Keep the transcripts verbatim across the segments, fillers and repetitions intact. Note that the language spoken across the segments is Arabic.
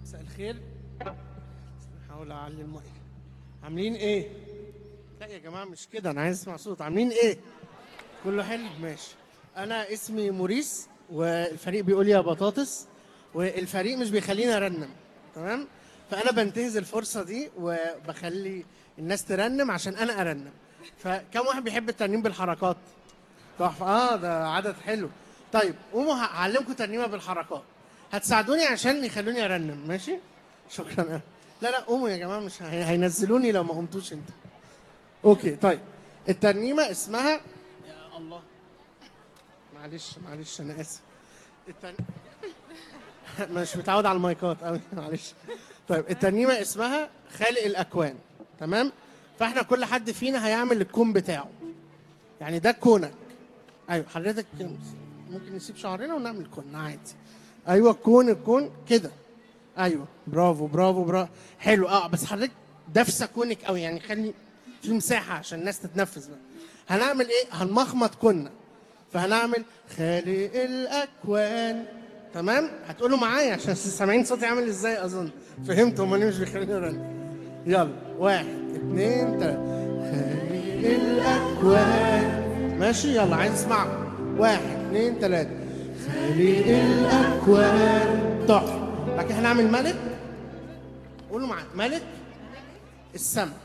مساء الخير. هحاول اعلي المايك. عاملين ايه؟ لا يا جماعه مش كده، انا عايز اسمع صوت. عاملين ايه؟ كله حلو؟ ماشي. انا اسمي موريس والفريق بيقول يا بطاطس، والفريق مش بيخليني ارنم، تمام؟ فانا بنتهز الفرصه دي وبخلي الناس ترنم عشان انا ارنم. فكم واحد بيحب الترنيم بالحركات؟ تحفه. اه ده عدد حلو. طيب قوموا هعلمكم ترنيمه بالحركات، هتساعدوني عشان يخلوني ارنم. ماشي؟ شكرا. لا لا قوموا يا جماعه، مش هي- هينزلوني لو ما قمتوش انتوا. اوكي طيب. الترنيمه اسمها يا الله، معلش معلش انا اسف. التر... مش متعود على المايكات قوي معلش. طيب الترنيمه اسمها خالق الاكوان، تمام؟ فاحنا كل حد فينا هيعمل الكون بتاعه، يعني ده كونك. ايوه حضرتك ممكن نسيب شعرنا ونعمل كون عادي. ايوه الكون الكون كده. ايوه برافو برافو برافو حلو. اه بس حضرتك دافسه كونك قوي، يعني خلي في مساحه عشان الناس تتنفس بقى. هنعمل ايه؟ هنمخمط كنا، فهنعمل خالق الاكوان. تمام؟ هتقولوا معايا عشان سامعين صوتي عامل ازاي اظن. فهمتوا هم ليه مش بيخليني ارن؟ يلا واحد اتنين تلاته. خالق الاكوان. ماشي يلا عايز اسمعكم. واحد اتنين تلاته. خالق الاكوان. تحفه. بعد كده هنعمل ملك. قولوا معايا ملك السماء.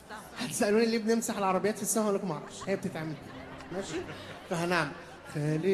هتسالوني ليه بنمسح العربيات في السماء؟ هقول لكم ما اعرفش، هي بتتعمل كده. ماشي؟ فهنعمل خالق